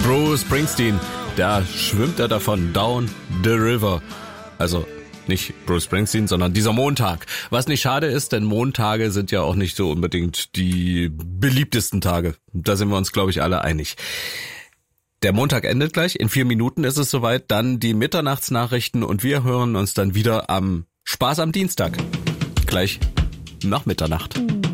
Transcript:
Bruce Springsteen, da schwimmt er davon, down the river. Also nicht Bruce Springsteen, sondern dieser Montag. Was nicht schade ist, denn Montage sind ja auch nicht so unbedingt die beliebtesten Tage. Da sind wir uns, glaube ich, alle einig. Der Montag endet gleich, in 4 Minuten ist es soweit, dann die Mitternachtsnachrichten und wir hören uns dann wieder am Spaß am Dienstag. Gleich nach Mitternacht.